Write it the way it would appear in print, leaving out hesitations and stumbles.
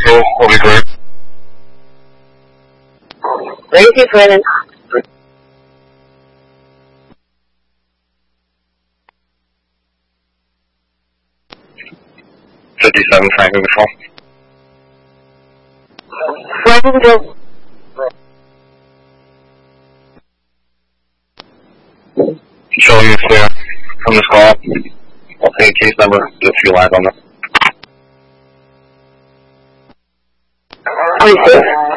control will be great. Ready to Brennan. .57 Franklin Control. Franklin Control. Showing you clear from this call. I'll take a case number, do a few lines on this. 26.